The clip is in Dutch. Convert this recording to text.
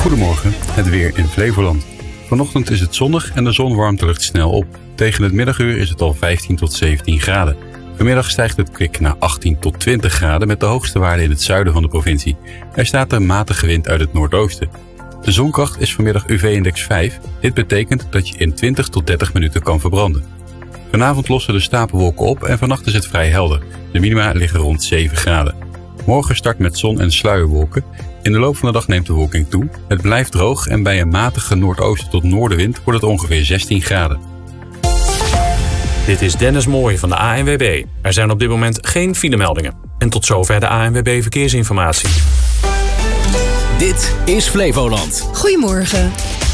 Goedemorgen, het weer in Flevoland. Vanochtend is het zonnig en de zon warmt de lucht snel op. Tegen het middaguur is het al 15 tot 17 graden. Vanmiddag stijgt het kwik naar 18 tot 20 graden met de hoogste waarde in het zuiden van de provincie. Er staat een matige wind uit het noordoosten. De zonkracht is vanmiddag UV-index 5. Dit betekent dat je in 20 tot 30 minuten kan verbranden. Vanavond lossen de stapelwolken op en vannacht is het vrij helder. De minima liggen rond 7 graden. Morgen start met zon en sluierwolken. In de loop van de dag neemt de wolking toe. Het blijft droog en bij een matige noordoosten tot noordenwind wordt het ongeveer 16 graden. Dit is Dennis Mooij van de ANWB. Er zijn op dit moment geen filemeldingen. En tot zover de ANWB Verkeersinformatie. Dit is Flevoland. Goedemorgen.